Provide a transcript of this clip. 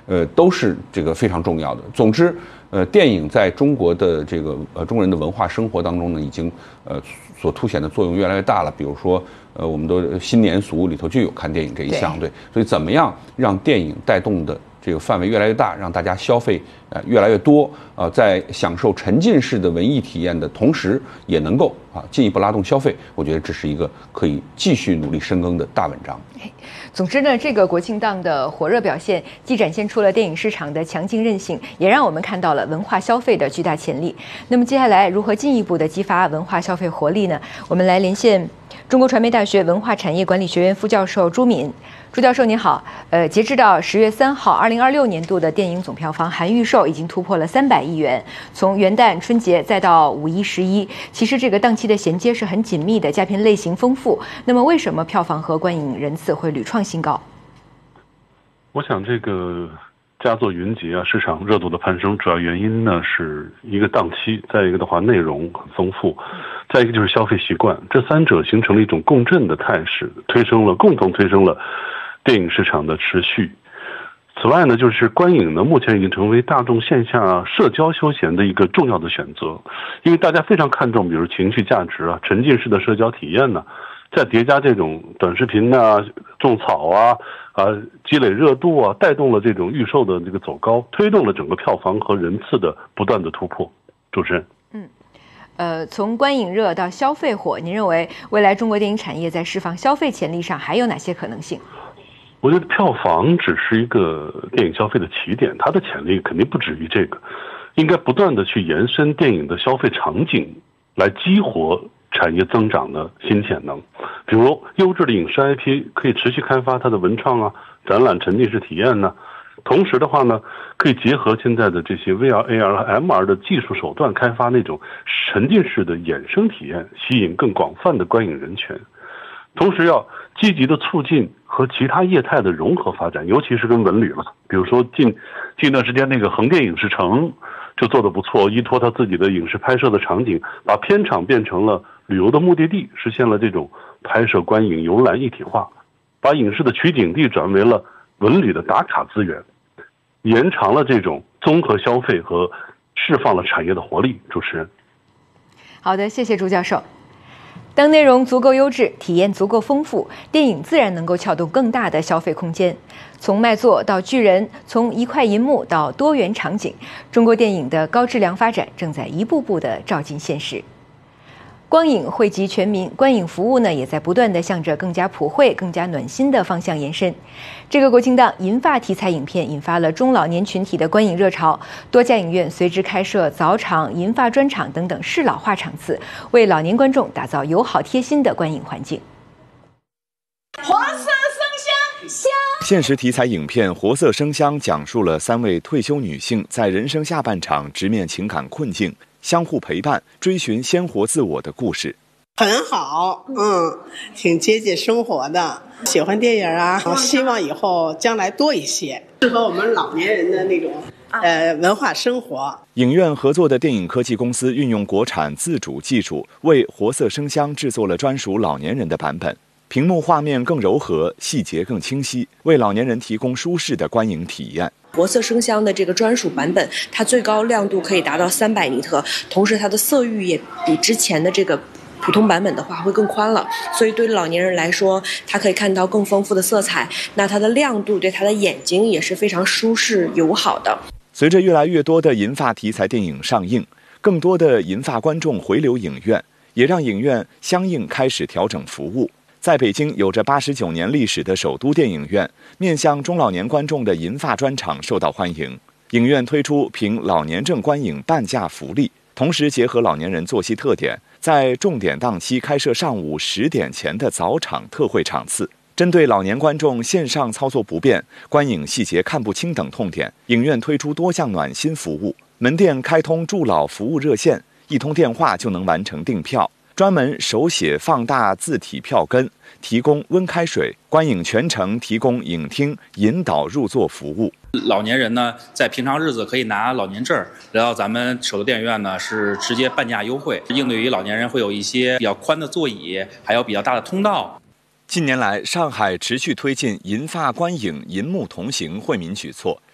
都是这个非常重要的。总之，电影在中国的这个中国人的文化生活当中呢，已经所凸显的作用越来越大了。比如说，我们的新年俗里头就有看电影这一项，对，所以怎么样让电影带动的这个范围越来越大，让大家消费越来越多，在享受沉浸式的文艺体验的同时，也能够进一步拉动消费。我觉得这是一个可以继续努力深耕的大文章。 总之呢，这个国庆档的火热表现，既展现出了电影市场的强劲韧性，也让我们看到了文化消费的巨大潜力。那么接下来如何进一步的激发文化消费活力呢？我们来连线中国传媒大学文化产业管理学院副教授朱敏。朱教授您好，截至到10月3号，2026年度的电影总票房含预售已经突破了300亿元。从元旦、春节再到5一、11，其实这个档期的衔接是很紧密的，佳片类型丰富。那么为什么票房和观影人次会屡创新高？ 我想这个佳作云集市场热度的攀升，主要原因呢是一个档期，再一个的话内容很丰富，再一个就是消费习惯，这三者形成了一种共振的态势，共同推升了电影市场的持续。此外呢，就是观影呢，目前已经成为大众线下社交休闲的一个重要的选择，因为大家非常看重，比如情绪价值沉浸式的社交体验再叠加这种短视频种草积累热度带动了这种预售的这个走高，推动了整个票房和人次的不断的突破。主持人。 从观影热到消费火，您认为未来中国电影产业在释放消费潜力上还有哪些可能性？ 我觉得票房只是一个电影消费的起点，它的潜力肯定不止于这个，应该不断的去延伸电影的消费场景，来激活产业增长的新潜能。比如优质的影视 IP 可以持续开发它的文创展览沉浸式体验同时的话呢，可以结合现在的这些 VR、AR 和 MR 的技术手段，开发那种沉浸式的衍生体验，吸引更广泛的观影人群。同时要积极的促进和其他业态的融合发展，尤其是跟文旅了。比如说近段时间那个横店影视城就做得不错，依托他自己的影视拍摄的场景，把片场变成了旅游的目的地，实现了这种拍摄、观影、游览一体化，把影视的取景地转为了文旅的打卡资源，延长了这种综合消费和释放了产业的活力。主持人， 好的，谢谢朱教授。当内容足够优质，体验足够丰富，电影自然能够撬动更大的消费空间。从卖座到巨人，从一块银幕到多元场景，中国电影的高质量发展正在一步步地照进现实。光影惠及全民，观影服务呢也在不断地向着更加普惠、更加暖心的方向延伸。这个国庆档，银发题材影片引发了中老年群体的观影热潮，多家影院随之开设早场、银发专场等等适老化场次，为老年观众打造友好贴心的观影环境。 活色生香， 现实题材影片《活色生香》讲述了3位退休女性在人生下半场直面情感困境，相互陪伴，追寻鲜活自我的故事。 很好，挺接近生活的。喜欢电影希望以后将来多一些，适合我们老年人的那种文化生活。 影院合作的电影科技公司运用国产自主技术，为《活色生香》制作了专属老年人的版本。屏幕画面更柔和，细节更清晰，为老年人提供舒适的观影体验。 活色生香的这个专属版本，它最高亮度可以达到300尼特，同时它的色域也比之前的这个普通版本的话会更宽了，所以对老年人来说，他可以看到更丰富的色彩，那它的亮度对他的眼睛也是非常舒适友好的。 随着越来越多的银发题材电影上映，更多的银发观众回流影院，也让影院相应开始调整服务。在北京有着89年历史的首都电影院，面向中老年观众的银发专场受到欢迎。影院推出凭老年证观影半价福利，同时结合老年人作息特点，在重点档期开设上午10点前的早场特惠场次。针对老年观众线上操作不便、观影细节看不清等痛点，影院推出多项暖心服务，门店开通助老服务热线，1通电话就能完成订票。专门手写放大字体票根，提供温开水，观影全程提供影厅引导入座服务。 老年人呢，在平常日子可以拿老年证来到咱们首都电影院呢，是直接半价优惠，应对于老年人会有一些比较宽的座椅，还有比较大的通道。 近年来，上海持续推进银发观影银幕同行惠民举措，